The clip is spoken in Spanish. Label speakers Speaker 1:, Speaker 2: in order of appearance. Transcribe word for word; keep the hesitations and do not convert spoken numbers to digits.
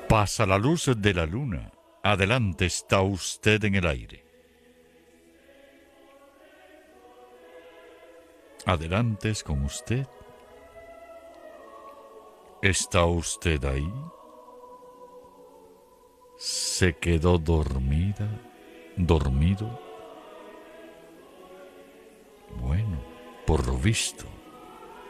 Speaker 1: Pasa la luz de la luna. Adelante, está usted en el aire. Adelante es con usted. ¿Está usted ahí? ¿Se quedó dormida? ¿Dormido? Bueno, por lo visto,